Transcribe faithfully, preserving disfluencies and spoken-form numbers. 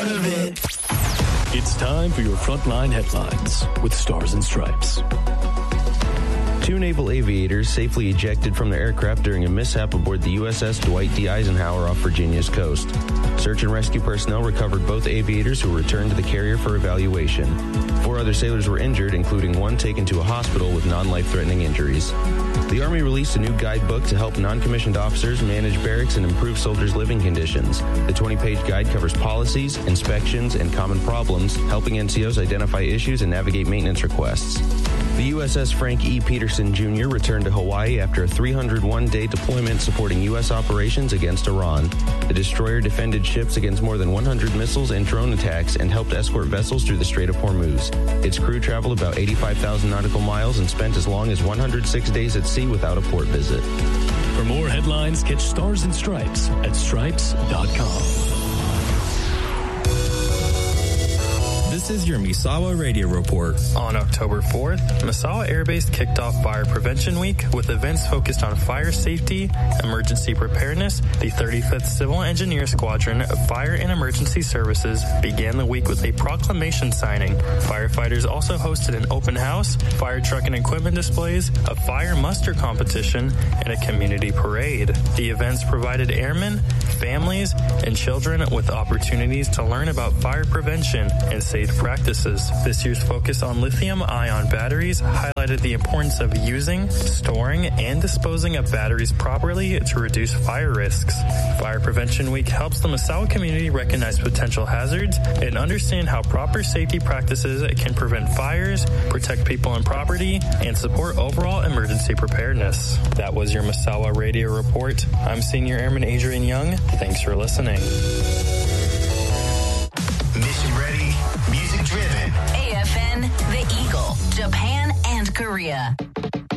part of it. It's time for your Frontline Headlines with Stars and Stripes. Two naval aviators safely ejected from their aircraft during a mishap aboard the U S S Dwight D. Eisenhower off Virginia's coast. Search and rescue personnel recovered both aviators who were returned to the carrier for evaluation. Four other sailors were injured, including one taken to a hospital with non-life-threatening injuries. The Army released a new guidebook to help non-commissioned officers manage barracks and improve soldiers' living conditions. The twenty-page guide covers policies, inspections, and common problems, helping N C Os identify issues and navigate maintenance requests. The U S S Frank E. Peterson Junior returned to Hawaii after a three hundred one day deployment supporting U S operations against Iran. The destroyer defended ships against more than one hundred missiles and drone attacks and helped escort vessels through the Strait of Hormuz. Its crew traveled about eighty-five thousand nautical miles and spent as long as one hundred six days at sea without a port visit. For more headlines, catch Stars and Stripes at stripes dot com. This is your Misawa Radio Report. On October fourth, Misawa Air Base kicked off Fire Prevention Week with events focused on fire safety, emergency preparedness. The thirty-fifth Civil Engineer Squadron of Fire and Emergency Services began the week with a proclamation signing. Firefighters also hosted an open house, fire truck and equipment displays, a fire muster competition, and a community parade. The events provided airmen, families, and children with opportunities to learn about fire prevention and safe practices. This year's focus on lithium-ion batteries highlighted the importance of using, storing, and disposing of batteries properly to reduce fire risks. Fire Prevention Week helps the Misawa community recognize potential hazards and understand how proper safety practices can prevent fires, protect people and property, and support overall emergency preparedness. That was your Misawa Radio Report. I'm Senior Airman Adrian Young. Thanks for listening. Mission ready, music driven. A F N, The Eagle, Japan, and Korea.